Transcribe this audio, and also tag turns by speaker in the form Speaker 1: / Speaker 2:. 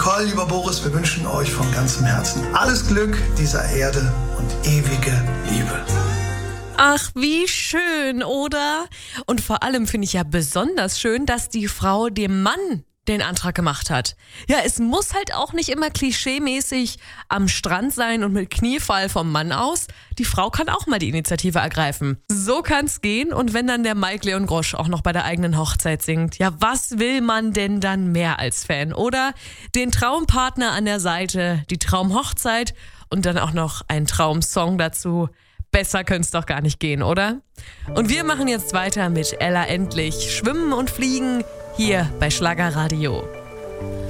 Speaker 1: Nicole, lieber Boris, wir wünschen euch von ganzem Herzen alles Glück dieser Erde und ewige Liebe.
Speaker 2: Ach, wie schön, oder? Und vor allem finde ich ja besonders schön, dass die Frau dem Mann den Antrag gemacht hat. Ja, es muss halt auch nicht immer klischeemäßig am Strand sein und mit Kniefall vom Mann aus. Die Frau kann auch mal die Initiative ergreifen. So kann's gehen, und wenn dann der Mike Leon Grosch auch noch bei der eigenen Hochzeit singt, ja, was will man denn dann mehr als Fan, oder? Den Traumpartner an der Seite, die Traumhochzeit und dann auch noch ein Traumsong dazu. Besser könnte es doch gar nicht gehen, oder? Und wir machen jetzt weiter mit Ella Endlich. Schwimmen und Fliegen hier bei Schlagerradio.